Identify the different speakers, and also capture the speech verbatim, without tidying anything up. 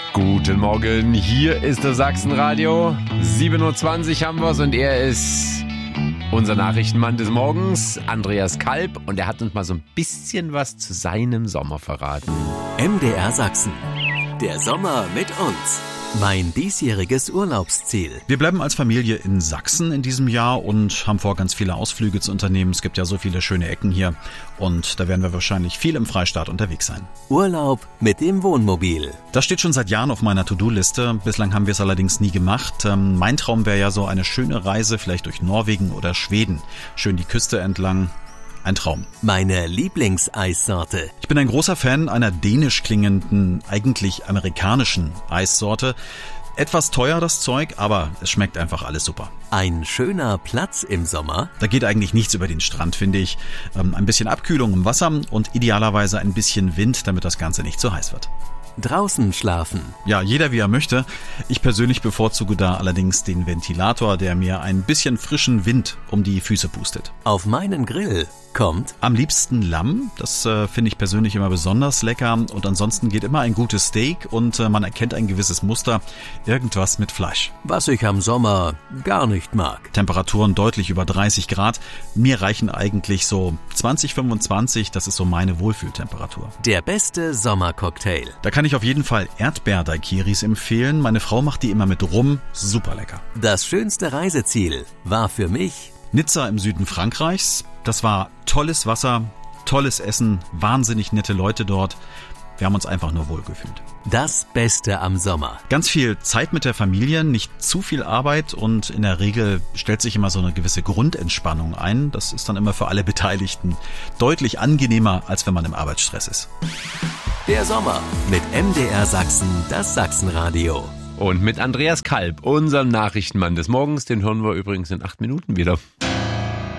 Speaker 1: Guten Morgen, hier ist das Sachsenradio. sieben Uhr zwanzig haben wir's und er ist unser Nachrichtenmann des Morgens, Andreas Kalb. Und er hat uns mal so ein bisschen was zu seinem Sommer verraten.
Speaker 2: M D R Sachsen. Der Sommer mit uns. Mein diesjähriges Urlaubsziel.
Speaker 3: Wir bleiben als Familie in Sachsen in diesem Jahr und haben vor, ganz viele Ausflüge zu unternehmen. Es gibt ja so viele schöne Ecken hier und da werden wir wahrscheinlich viel im Freistaat unterwegs sein.
Speaker 2: Urlaub mit dem Wohnmobil.
Speaker 3: Das steht schon seit Jahren auf meiner To-Do-Liste. Bislang haben wir es allerdings nie gemacht. Ähm, mein Traum wäre ja so eine schöne Reise, vielleicht durch Norwegen oder Schweden. Schön die Küste entlang. Ein Traum.
Speaker 2: Meine Lieblingseissorte.
Speaker 3: Ich bin ein großer Fan einer dänisch klingenden, eigentlich amerikanischen Eissorte. Etwas teuer das Zeug, aber es schmeckt einfach alles super.
Speaker 2: Ein schöner Platz im Sommer.
Speaker 3: Da geht eigentlich nichts über den Strand, finde ich. Ähm, ein bisschen Abkühlung im Wasser und idealerweise ein bisschen Wind, damit das Ganze nicht zu heiß wird.
Speaker 2: Draußen schlafen.
Speaker 3: Ja, jeder wie er möchte. Ich persönlich bevorzuge da allerdings den Ventilator, der mir ein bisschen frischen Wind um die Füße pustet.
Speaker 2: Auf meinen Grill kommt
Speaker 3: am liebsten Lamm. Das äh, finde ich persönlich immer besonders lecker. Und ansonsten geht immer ein gutes Steak und äh, man erkennt ein gewisses Muster. Irgendwas mit Fleisch.
Speaker 2: Was ich am Sommer gar nicht mag.
Speaker 3: Temperaturen deutlich über dreißig Grad. Mir reichen eigentlich so zwanzig, fünfundzwanzig. Das ist so meine Wohlfühltemperatur.
Speaker 2: Der beste Sommercocktail.
Speaker 3: Da kann ich auf jeden Fall Erdbeer-Daiquiris empfehlen. Meine Frau macht die immer mit Rum. Super lecker.
Speaker 2: Das schönste Reiseziel war für mich
Speaker 3: Nizza im Süden Frankreichs. Das war tolles Wasser, tolles Essen, wahnsinnig nette Leute dort. Wir haben uns einfach nur wohlgefühlt.
Speaker 2: Das Beste am Sommer.
Speaker 3: Ganz viel Zeit mit der Familie, nicht zu viel Arbeit und in der Regel stellt sich immer so eine gewisse Grundentspannung ein. Das ist dann immer für alle Beteiligten deutlich angenehmer, als wenn man im Arbeitsstress ist.
Speaker 2: Der Sommer mit M D R Sachsen, das Sachsenradio.
Speaker 1: Und mit Andreas Kalb, unserem Nachrichtenmann des Morgens, den hören wir übrigens in acht Minuten wieder.